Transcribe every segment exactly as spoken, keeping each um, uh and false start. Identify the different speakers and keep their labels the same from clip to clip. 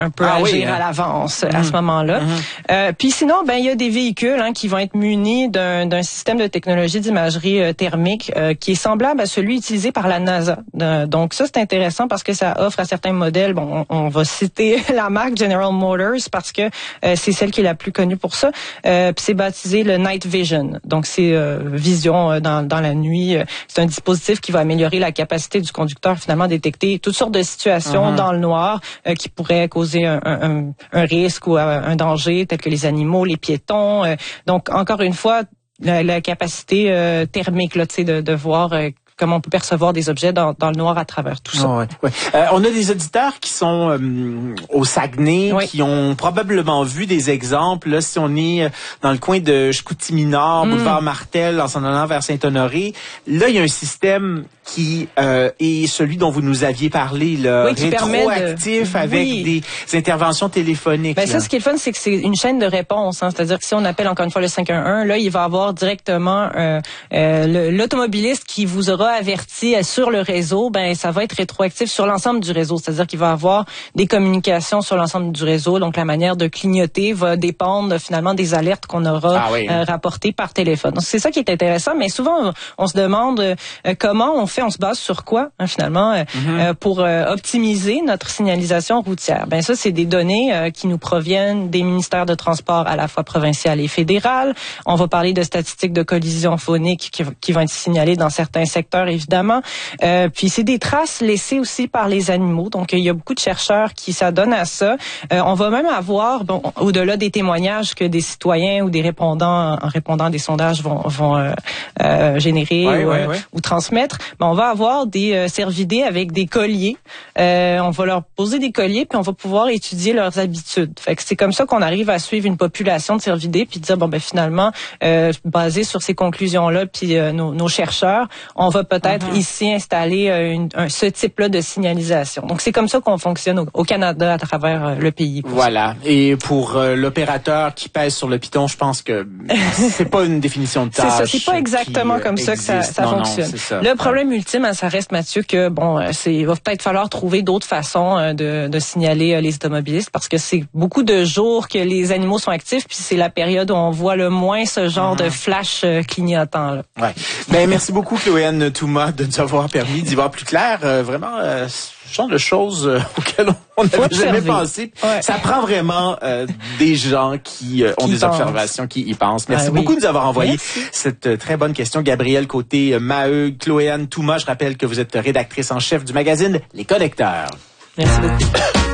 Speaker 1: un peu
Speaker 2: ah
Speaker 1: agir
Speaker 2: oui, hein?
Speaker 1: à l'avance mmh. à ce moment-là.
Speaker 2: Mmh.
Speaker 1: Euh, puis sinon, ben il y a des véhicules hein, qui vont être munis d'un, d'un système de technologie d'imagerie euh, thermique euh, qui est semblable à celui utilisé par la NASA. Euh, donc ça, c'est intéressant parce que ça offre à certains modèles, bon, on, on va citer la marque General Motors parce que euh, c'est celle qui est la plus connue pour ça. Euh, puis c'est baptisé le Night Vision. Donc c'est euh, vision euh, dans, dans la nuit. C'est un dispositif qui va améliorer la capacité du conducteur finalement à détecter toutes sortes de situations mmh. dans le noir euh, qui pourraient causer Un, un, un risque ou un danger, tels que les animaux, les piétons. Donc, encore une fois, la, la capacité euh, thermique, là, tu sais, de, de voir euh, comment on peut percevoir des objets dans, dans le noir à travers tout ça.
Speaker 2: Oh, ouais, ouais. Euh, on a des auditeurs qui sont euh, au Saguenay, oui. qui ont probablement vu des exemples. Là, si on est dans le coin de Chicoutimi-Nord, mm. boulevard Martel, en s'en allant vers Saint-Honoré, là, il y a un système qui euh, est celui dont vous nous aviez parlé, là,
Speaker 1: oui,
Speaker 2: rétroactif,
Speaker 1: de...
Speaker 2: avec
Speaker 1: oui.
Speaker 2: des interventions téléphoniques.
Speaker 1: Ben ça, ce qui est le fun, c'est que c'est une chaîne de réponse. Hein. C'est-à-dire que si on appelle encore une fois le cinq un un, là, il va avoir directement euh, euh, le, l'automobiliste qui vous aura averti sur le réseau. Ben ça va être rétroactif sur l'ensemble du réseau. C'est-à-dire qu'il va avoir des communications sur l'ensemble du réseau. Donc la manière de clignoter va dépendre finalement des alertes qu'on aura ah oui. euh, rapportées par téléphone. Donc c'est ça qui est intéressant. Mais souvent, on, on se demande euh, comment on fait, on se base sur quoi hein, finalement euh, mm-hmm. euh, pour euh, optimiser notre signalisation routière. Ben ça, c'est des données euh, qui nous proviennent des ministères de transport à la fois provincial et fédéral. On va parler de statistiques de collisions phoniques qui, qui vont être signalées dans certains secteurs, évidemment. Euh, puis c'est des traces laissées aussi par les animaux. Donc, il y a beaucoup de chercheurs qui s'adonnent à ça. Euh, on va même avoir, bon, au-delà des témoignages que des citoyens ou des répondants, en répondant à des sondages, vont, vont euh, euh, générer
Speaker 2: ouais,
Speaker 1: ou,
Speaker 2: ouais,
Speaker 1: euh,
Speaker 2: ouais.
Speaker 1: ou transmettre, ben, on va avoir des euh, cervidés avec des colliers. Euh, on va leur poser des colliers, puis on va pouvoir étudier leurs habitudes. Fait que c'est comme ça qu'on arrive à suivre une population de cervidés, puis dire, bon, ben finalement, euh, basé sur ces conclusions-là, puis euh, nos, nos chercheurs, on va peut-être mm-hmm. ici installer euh, une, un, ce type-là de signalisation. Donc, c'est comme ça qu'on fonctionne au, au Canada à travers euh, le pays.
Speaker 2: Voilà. Ça. Et pour euh, l'opérateur qui pèse sur le piton, je pense que c'est pas une définition de tâche.
Speaker 1: C'est ça. C'est pas exactement
Speaker 2: qui,
Speaker 1: comme
Speaker 2: euh,
Speaker 1: ça que ça, ça
Speaker 2: non,
Speaker 1: fonctionne.
Speaker 2: Non, ça.
Speaker 1: Le problème ouais. ultime, hein, ça reste, Mathieu, que bon, c'est il va peut-être falloir trouver d'autres façons euh, de, de signaler euh, les automobilistes parce que c'est beaucoup de jours que les animaux sont actifs, puis c'est la période où on voit le moins ce genre mm-hmm. de flash euh, clignotant. Là.
Speaker 2: Ouais. Ben merci beaucoup, Chloé-Anne Thomas, de nous avoir permis d'y voir plus clair. Euh, vraiment, euh, ce genre de choses euh, auxquelles on n'avait jamais pensé. Ouais. Ça prend vraiment euh, des gens qui euh, ont qui des pensent. observations, qui y pensent. Merci ah, beaucoup oui. de nous avoir envoyé merci. cette euh, très bonne question. Gabrielle Côté, Maheu, Chloé-Anne Thomas, je rappelle que vous êtes rédactrice en chef du magazine Les Connecteurs.
Speaker 1: Merci beaucoup.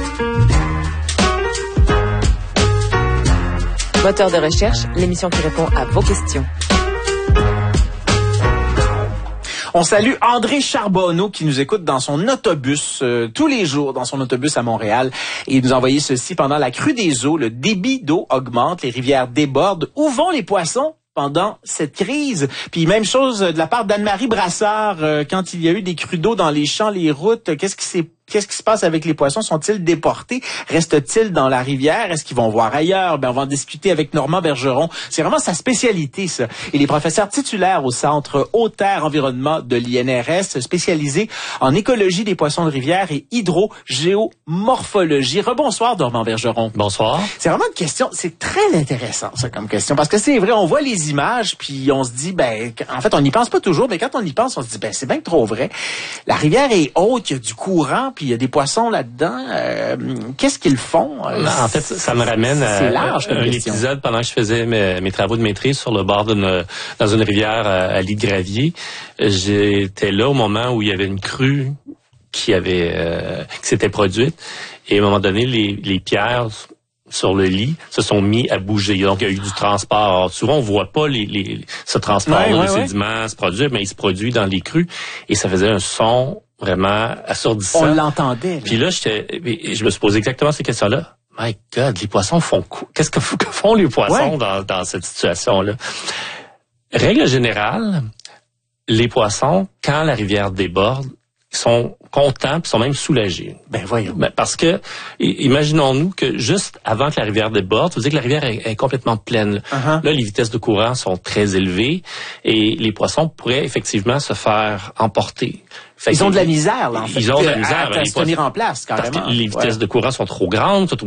Speaker 3: Moteur de recherche, l'émission qui répond à vos questions.
Speaker 2: On salue André Charbonneau qui nous écoute dans son autobus, euh, tous les jours dans son autobus à Montréal. Et il nous a envoyé ceci: pendant la crue des eaux, le débit d'eau augmente, les rivières débordent. Où vont les poissons pendant cette crise? Puis même chose de la part d'Anne-Marie Brassard, euh, quand il y a eu des crues d'eau dans les champs, les routes, qu'est-ce qui s'est Qu'est-ce qui se passe avec les poissons? Sont-ils déportés? Restent-ils dans la rivière? Est-ce qu'ils vont voir ailleurs? Ben, on va en discuter avec Normand Bergeron. C'est vraiment sa spécialité, ça. Il est professeur titulaire au Centre Eau-Terre Environnement de l'I N R S, spécialisé en écologie des poissons de rivière et hydrogéomorphologie. Rebonsoir, Normand Bergeron.
Speaker 4: Bonsoir.
Speaker 2: C'est vraiment une question, c'est très intéressant, ça, comme question. Parce que c'est vrai, on voit les images, puis on se dit, ben, en fait, on n'y pense pas toujours, mais quand on y pense, on se dit, ben, c'est bien trop vrai. La rivière est haute, il y a du courant, puis il y a des poissons là-dedans. Euh, qu'est-ce qu'ils font?
Speaker 4: En fait, ça me ramène à
Speaker 2: large,
Speaker 4: un
Speaker 2: question.
Speaker 4: épisode pendant que je faisais mes, mes travaux de maîtrise sur le bord d'une dans une rivière à, à Lit-de-Gravier. J'étais là au moment où il y avait une crue qui avait euh, qui s'était produite. Et à un moment donné, les, les pierres sur le lit se sont mis à bouger. Donc, il y a eu du transport. Alors, souvent, on voit pas les, les, ce transport ouais, ouais, de ouais. sédiments se produire, mais il se produit dans les crues. Et ça faisait un son vraiment assourdissant.
Speaker 2: On l'entendait. Là.
Speaker 4: Puis là, j'étais, je me suis posé exactement ces questions-là. My God, les poissons font quoi? Qu'est-ce que, que font les poissons ouais. dans, dans cette situation-là? Règle générale, les poissons, quand la rivière déborde, ils sont contents, puis sont même soulagés.
Speaker 2: Ben voyons.
Speaker 4: Ben, parce que, imaginons-nous que juste avant que la rivière déborde, ça veut dire que la rivière est, est complètement pleine.
Speaker 2: Uh-huh.
Speaker 4: Là, les vitesses de courant sont très élevées et les poissons pourraient effectivement se faire emporter. Fait
Speaker 2: ils
Speaker 4: que,
Speaker 2: ont de la misère, là, en fait.
Speaker 4: Ils ont de la misère
Speaker 2: à, à, à se tenir en place, carrément.
Speaker 4: Parce que les vitesses
Speaker 2: ouais.
Speaker 4: de courant sont trop grandes,